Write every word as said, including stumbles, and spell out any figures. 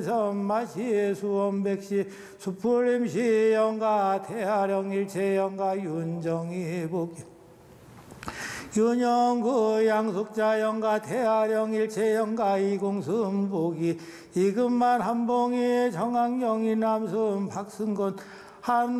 선마시 수원백시 수풀임시 영가 태아령 일체영가 윤정이 복기 윤영구 양숙자 영가 태아령 일체영가 이공순복이 이금만 한봉이 정학영이 남순 박승건 한